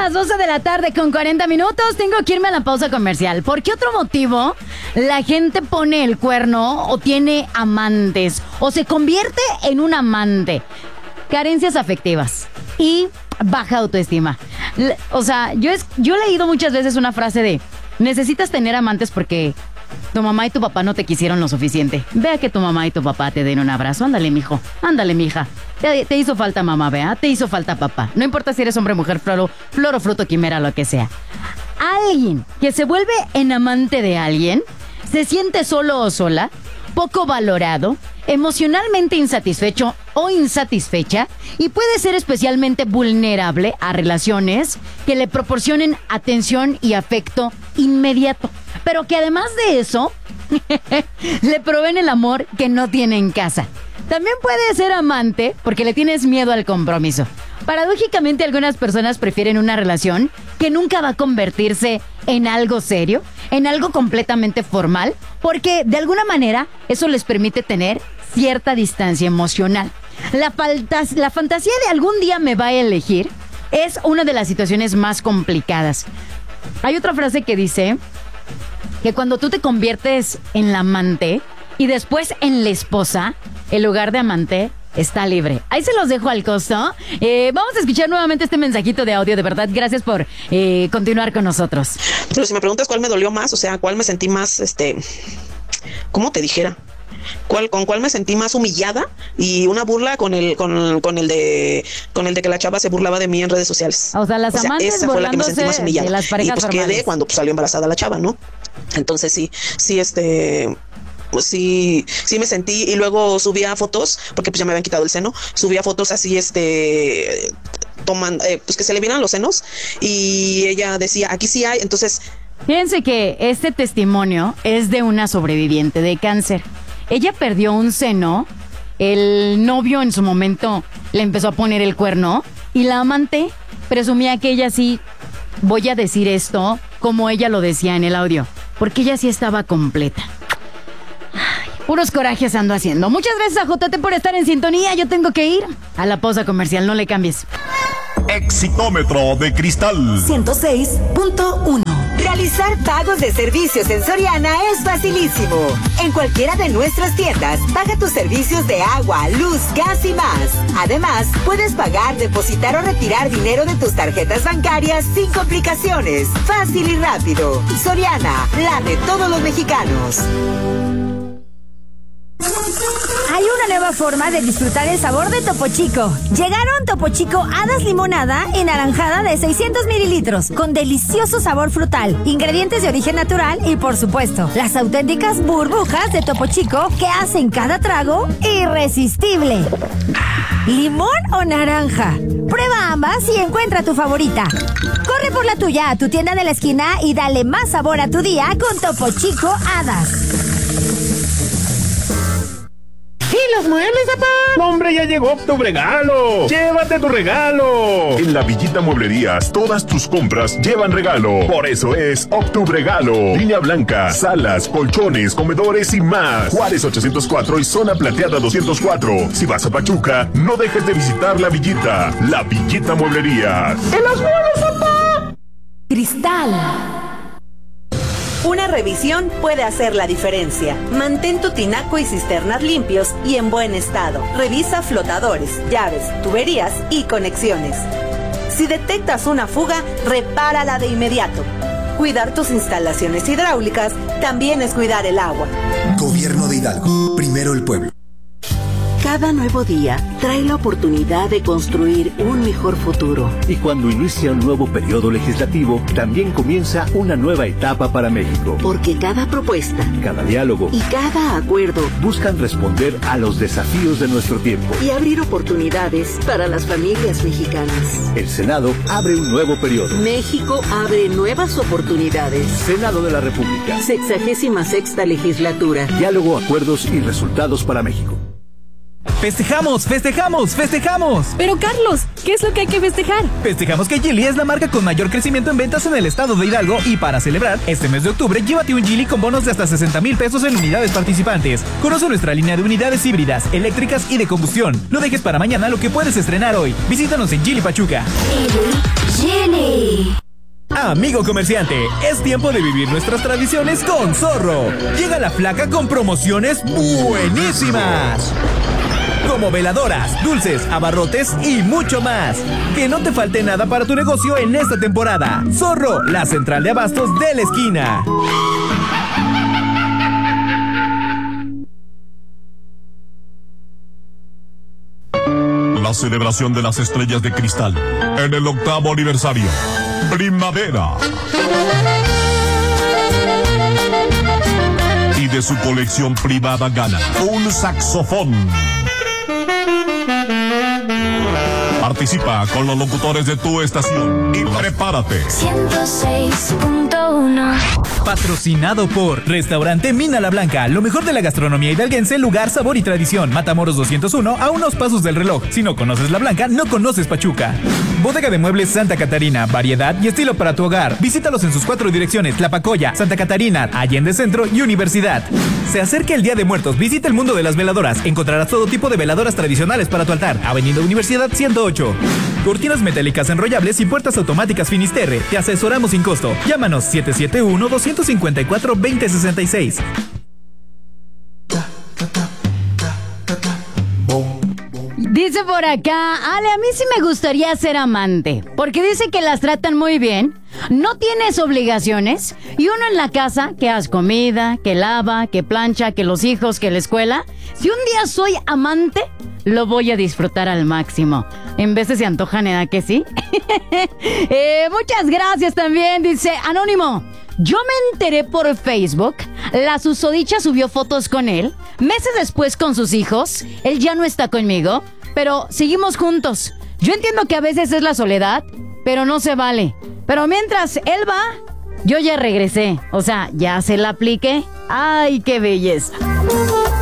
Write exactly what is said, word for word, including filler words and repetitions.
las doce de la tarde con cuarenta minutos. Tengo que irme a la pausa comercial. ¿Por qué otro motivo la gente pone el cuerno o tiene amantes o se convierte en un amante? Carencias afectivas y baja autoestima. O sea, yo, es, yo he leído muchas veces una frase de: necesitas tener amantes porque tu mamá y tu papá no te quisieron lo suficiente. Vea que tu mamá y tu papá te den un abrazo. Ándale, mijo. Ándale, mija. Te, te hizo falta mamá, vea. Te hizo falta papá. No importa si eres hombre, mujer, flor, flor o fruto, quimera, lo que sea. Alguien que se vuelve en amante de alguien se siente solo o sola, poco valorado, emocionalmente insatisfecho o insatisfecha y puede ser especialmente vulnerable a relaciones que le proporcionen atención y afecto inmediato, pero que además de eso le proveen el amor que no tiene en casa. También puede ser amante porque le tienes miedo al compromiso. Paradójicamente, algunas personas prefieren una relación que nunca va a convertirse en algo serio, en algo completamente formal, porque de alguna manera eso les permite tener cierta distancia emocional. La, faltas, la fantasía de algún día me va a elegir es una de las situaciones más complicadas. Hay otra frase que dice que cuando tú te conviertes en la amante y después en la esposa, el lugar de amante está libre. Ahí se los dejo al costo. Eh, vamos a escuchar nuevamente este mensajito de audio. De verdad, gracias por eh, continuar con nosotros. Pero si me preguntas cuál me dolió más, o sea, cuál me sentí más, este, ¿cómo te dijera? ¿Cuál, con cuál me sentí más humillada? Y una burla con el, con, con el de, con el de que la chava se burlaba de mí en redes sociales. O sea, las o sea, amantes esa fue la que me sentí más humillada. De las parejas y pues formales. Quedé cuando pues, salió embarazada la chava, ¿no? Entonces sí, sí, este... Pues sí, sí me sentí, y luego subía fotos, porque pues ya me habían quitado el seno, subía fotos así, este, toman, eh, pues que se le vieran los senos, y ella decía, aquí sí hay, entonces... Fíjense que este testimonio es de una sobreviviente de cáncer. Ella perdió un seno, el novio en su momento le empezó a poner el cuerno, y la amante presumía que ella sí, voy a decir esto como ella lo decía en el audio, porque ella sí estaba completa. Puros corajes ando haciendo. Muchas gracias a J T por estar en sintonía. Yo tengo que ir a la pausa comercial. No le cambies. Exitómetro de Cristal ciento seis punto uno. Realizar pagos de servicios en Soriana es facilísimo. En cualquiera de nuestras tiendas, paga tus servicios de agua, luz, gas y más. Además, puedes pagar, depositar o retirar dinero de tus tarjetas bancarias sin complicaciones. Fácil y rápido. Soriana, la de todos los mexicanos. Hay una nueva forma de disfrutar el sabor de Topo Chico. Llegaron Topo Chico Hadas Limonada y Naranjada de seiscientos mililitros, con delicioso sabor frutal, ingredientes de origen natural y, por supuesto, las auténticas burbujas de Topo Chico que hacen cada trago irresistible. ¿Limón o naranja? Prueba ambas y encuentra tu favorita. Corre por la tuya a tu tienda de la esquina y dale más sabor a tu día con Topo Chico Hadas. ¿Y los muebles, papá? No, hombre, ya llegó tu regalo. Llévate tu regalo. En la Villita Mueblerías, todas tus compras llevan regalo. Por eso es Octubregalo. Línea blanca, salas, colchones, comedores y más. Juárez ochocientos cuatro y Zona Plateada doscientos cuatro. Si vas a Pachuca, no dejes de visitar la Villita. La Villita Mueblerías. ¿Y los muebles, papá? Cristal. Una revisión puede hacer la diferencia. Mantén tu tinaco y cisternas limpios y en buen estado. Revisa flotadores, llaves, tuberías y conexiones. Si detectas una fuga, repárala de inmediato. Cuidar tus instalaciones hidráulicas también es cuidar el agua. Gobierno de Hidalgo. Primero el pueblo. Cada nuevo día trae la oportunidad de construir un mejor futuro. Y cuando inicia un nuevo periodo legislativo, también comienza una nueva etapa para México. Porque cada propuesta, cada diálogo y cada acuerdo buscan responder a los desafíos de nuestro tiempo y abrir oportunidades para las familias mexicanas. El Senado abre un nuevo periodo. México abre nuevas oportunidades. Senado de la República. Sexagésima sexta legislatura. Diálogo, acuerdos y resultados para México. ¡Festejamos, festejamos, festejamos! Pero Carlos, ¿qué es lo que hay que festejar? Festejamos que Geely es la marca con mayor crecimiento en ventas en el estado de Hidalgo y para celebrar, este mes de octubre, llévate un Geely con bonos de hasta sesenta mil pesos en unidades participantes. Conoce nuestra línea de unidades híbridas, eléctricas y de combustión. No dejes para mañana lo que puedes estrenar hoy. Visítanos en Geely Pachuca. Geely. Amigo comerciante, es tiempo de vivir nuestras tradiciones con Zorro. Llega la flaca con promociones buenísimas, como veladoras, dulces, abarrotes y mucho más. Que no te falte nada para tu negocio en esta temporada. Zorro, la central de abastos de la esquina. La celebración de las estrellas de cristal en el octavo aniversario. Primavera. Y de su colección privada gana un saxofón. Participa con los locutores de tu estación y prepárate. ciento seis punto uno. Patrocinado por Restaurante Mina La Blanca, lo mejor de la gastronomía hidalguense, lugar, sabor y tradición. Matamoros doscientos uno, a unos pasos del reloj. Si no conoces La Blanca, no conoces Pachuca. Bodega de Muebles Santa Catarina, variedad y estilo para tu hogar. Visítalos en sus cuatro direcciones: Tlapacoya, Santa Catarina, Allende Centro y Universidad. Se acerca el Día de Muertos, visita el mundo de las veladoras. Encontrarás todo tipo de veladoras tradicionales para tu altar. Avenida Universidad ciento ocho. Cortinas metálicas enrollables y puertas automáticas Finisterre. Te asesoramos sin costo. Llámanos siete siete uno, dos cinco cuatro, dos cero seis seis. Dice por acá, Ale, a mí sí me gustaría ser amante, porque dice que las tratan muy bien, no tienes obligaciones, y uno en la casa, que haz comida, que lava, que plancha, que los hijos, que la escuela. Si un día soy amante, lo voy a disfrutar al máximo. En veces se antojan, ¿eh? ¿Que sí? eh, muchas gracias también, dice Anónimo. Yo me enteré por Facebook, la susodicha subió fotos con él, meses después con sus hijos, él ya no está conmigo, pero seguimos juntos. Yo entiendo que a veces es la soledad, pero no se vale. Pero mientras él va, yo ya regresé, o sea, ya se la apliqué. ¡Ay, qué belleza!